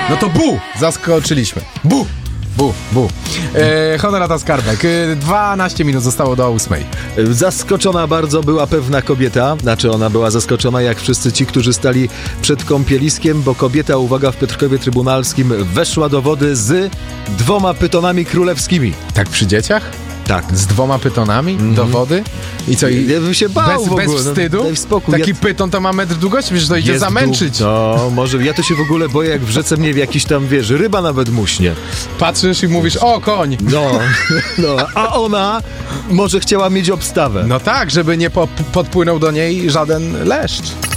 No to zaskoczyliśmy. Bu. Honorata Skarbek. 12 minut zostało do 8. Zaskoczona bardzo była pewna kobieta. Znaczy ona była zaskoczona jak wszyscy ci, którzy stali przed kąpieliskiem, bo kobieta, uwaga, w Piotrkowie Trybunalskim weszła do wody z 2 pytonami królewskimi. Tak przy dzieciach? Tak. Z 2 pytonami do wody? I co? Ja bym się bał w ogóle. Bez wstydu? Daj spokój. Taki pyton to ma metr długości, przecież to idzie zamęczyć. No, może ja to się w ogóle boję, jak w rzece mnie w jakiś tam, wiesz, ryba nawet muśnie. Patrzysz i mówisz, o, koń. No, a ona może chciała mieć obstawę. No tak, żeby nie podpłynął do niej żaden leszcz.